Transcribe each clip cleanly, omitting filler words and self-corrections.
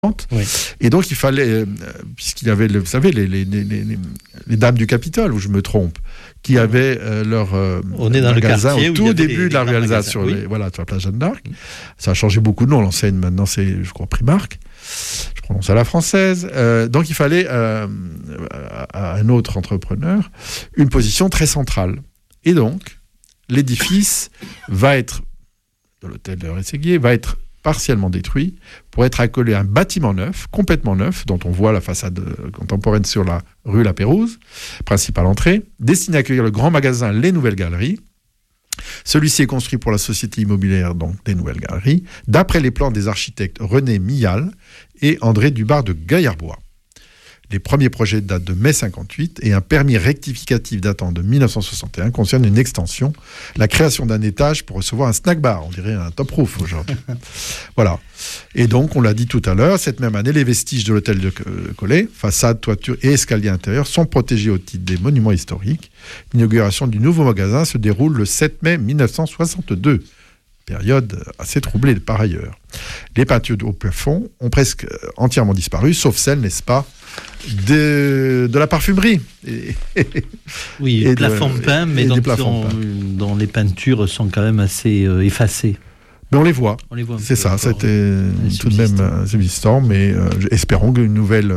Oui. Et donc il fallait, puisqu'il y avait, vous savez, les dames du Capitole, où je me trompe, qui avaient leur on est dans magasin le au tout début de la rue Alsace, sur la place Jeanne d'Arc. Ça a changé beaucoup de nom, l'enseigne maintenant c'est, je crois, Primark. Je prononce à la française. Donc il fallait à un autre entrepreneur une position très centrale. Et donc l'édifice de l'hôtel de Rességuier va être partiellement détruit pour être accolé à un bâtiment neuf, complètement neuf, dont on voit la façade contemporaine sur la rue La Pérouse, principale entrée, destiné à accueillir le grand magasin Les Nouvelles Galeries. Celui-ci est construit pour la société immobilière donc des Nouvelles Galeries, d'après les plans des architectes René Millal et André Dubar de Gaillarbois. Les premiers projets datent de mai 58 et un permis rectificatif datant de 1961 concerne une extension, la création d'un étage pour recevoir un snack bar, on dirait un top roof aujourd'hui. Voilà. Et donc, on l'a dit tout à l'heure, cette même année, les vestiges de l'hôtel de Collet, façade, toiture et escalier intérieur, sont protégés au titre des monuments historiques. L'inauguration du nouveau magasin se déroule le 7 mai 1962. Période assez troublée par ailleurs. Les peintures au plafond ont presque entièrement disparu, sauf celles, n'est-ce pas, de la parfumerie. Oui, et plafond peint, mais dont les peintures sont quand même assez effacées. Mais on les voit. C'est ça, c'était tout de même subsistant, mais espérons qu'une nouvelle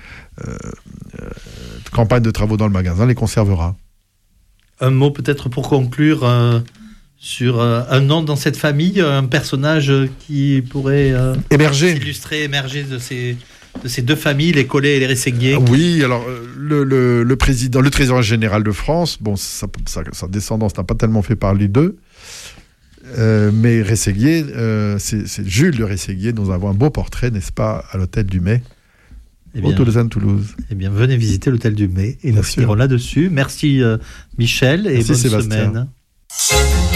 campagne de travaux dans le magasin les conservera. Un mot peut-être pour conclure sur un nom dans cette famille, un personnage qui pourrait émerger de ces deux familles, les Collet et les Rességuier. Oui, alors le trésorier général de France, bon, sa descendance n'a pas tellement fait parler d'eux, mais Rességuier, c'est Jules de Rességuier, dont nous avons un beau portrait, n'est-ce pas, à l'hôtel du Mai, au Toulouse. Eh bien, venez visiter l'hôtel du Mai et nous finirons là-dessus. Merci Michel et bonne Sébastien. semaine.